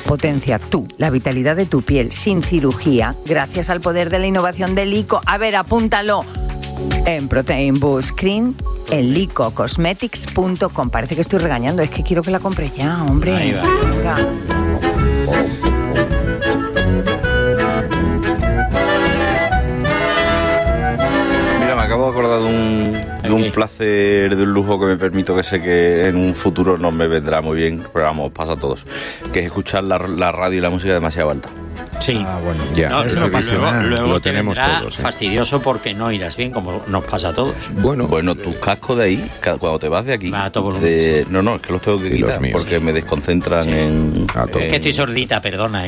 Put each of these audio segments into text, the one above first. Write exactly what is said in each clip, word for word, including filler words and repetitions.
Potencia tú la vitalidad de tu piel sin cirugía gracias al poder de la innovación de Lico. A ver, apúntalo. En Protein Boost Cream, en lico cosmetics punto com. Parece que estoy regañando, es que quiero que la compre ya, hombre. Ahí va. Venga. Mira, me acabo de acordar de un, de un placer, de un lujo que me permito, que sé que en un futuro no me vendrá muy bien, pero vamos, pasa a todos, que es escuchar la, la radio y la música demasiado alta. Sí. Ah, bueno, ya. No, Eso luego, pasa. luego, luego Lo te tenemos vendrá todos. ¿eh? fastidioso porque no irás bien, como nos pasa a todos. Bueno, Bueno, tus cascos de ahí, ca- cuando te vas de aquí, Va a todo volumen, de- no, no, es que los tengo que Y los quitar míos, porque sí. me desconcentran Sí. en, A todo. en- Que estoy sordita, perdona, ¿eh?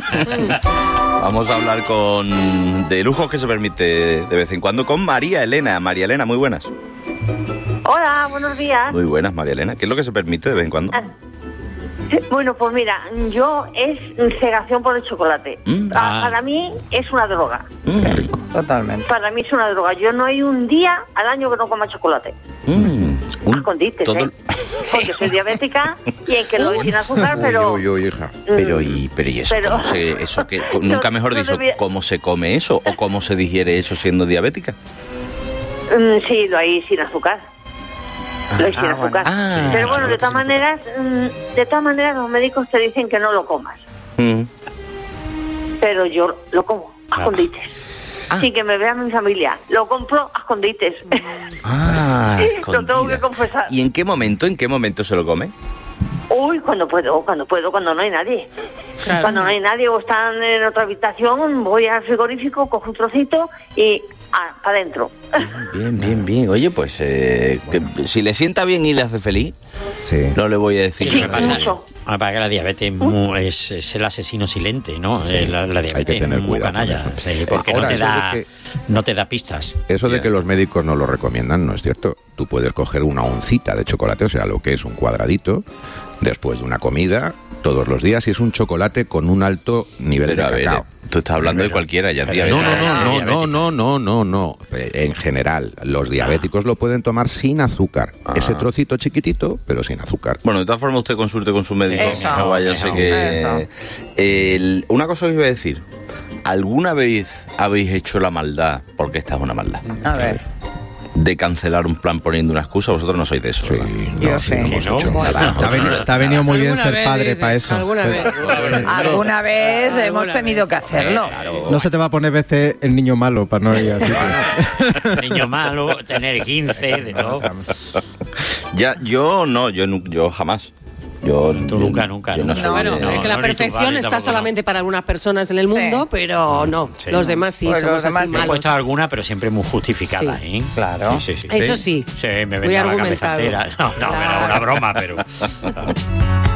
Vamos a hablar con de lujos que se permite de vez en cuando con María Elena. María Elena, muy buenas. Hola, buenos días. Muy buenas, María Elena. ¿Qué es lo que se permite de vez en cuando? Ah, sí, Bueno, pues mira, yo es cegación por el chocolate. Mm. Pa- Ah. Para mí es una droga. Mm, Totalmente. Para mí es una droga. Yo no hay un día al año que no coma chocolate. mm, A un- escondites, todo ¿eh? el- Porque soy diabética y hay que lo doy sin azúcar, pero... Uy, uy, uy, hija. Pero y, pero y eso, Pero- ¿cómo se, eso que, nunca No- mejor no dicho, debía- ¿cómo se come eso? ¿O cómo se digiere eso siendo diabética? mm, sí, lo hay sin azúcar. Lo hay sin Ah, azúcar. bueno. Ah, pero bueno, de chocolate todas sin maneras, mm, de todas maneras los médicos te dicen que no lo comas. Mm. Pero yo lo como a Ah. escondites. Ah. Sin que me vea mi familia. Lo compro a escondites. Ah, Lo tengo escondida. que confesar. ¿Y en qué momento, en qué momento se lo come? Uy, cuando puedo, cuando puedo, cuando no hay nadie. Cuando no hay nadie o están en otra habitación, voy al frigorífico, cojo un trocito y ah, para adentro. Bien, bien, bien. Oye, pues eh, que, si le sienta bien y le hace feliz, Sí. no le voy a decir Sí, lo que nada. pasa mucho. ah, para que la diabetes mu- es, es el asesino silente, ¿no? Eh, La, la diabetes hay que tener es muy cuidado con canalla, eso. sí, porque Ahora, no te eso da de que- no te da pistas. Eso de que los médicos no lo recomiendan no es cierto. Tú puedes coger una oncita de chocolate, o sea, lo que es un cuadradito, después de una comida, todos los días, y es un chocolate con un alto nivel Pero a de ver, cacao. tú estás hablando de cualquiera, ya es Pero No, diabética. no, no, no, diabético. no, no, no, no, no. Eh, En general, los diabéticos lo pueden tomar sin azúcar. Ah. Ese trocito chiquitito, pero sin azúcar. Bueno, de todas formas usted consulte con su médico. Eso, no vaya a ser eso, que... El- una cosa que os iba a decir. ¿Alguna vez habéis hecho la maldad, porque esta es una maldad, A ver. de cancelar un plan poniendo una excusa? Vosotros no sois de eso, Sí, ¿verdad? Yo no, sé. sí, hemos Que no. hecho. Bueno. Te ha venido, te ha venido muy bien Alguna ser vez, padre dice, para eso. alguna Sí. vez. Alguna vez Alguna hemos vez. tenido que hacerlo. No se te va a poner veces el niño malo para no ir así. Niño malo, tener quince, de todo. Ya, yo no, yo, nu- yo jamás. Yo, Tú yo- nunca, nunca, yo no nunca. soy Bueno, de- no, es que la no, ni tu perfección padre está tampoco, solamente para algunas personas en el mundo, Sí. pero no. Sí. Los demás sí, Pues somos los demás así sí. Me he malos. puesto alguna, pero siempre muy justificada, Sí. ¿eh? Claro. Sí, sí, sí. Eso sí. Sí, me Muy vendaba la cabeza argumentado. entera. No, no, Claro. era una broma, pero...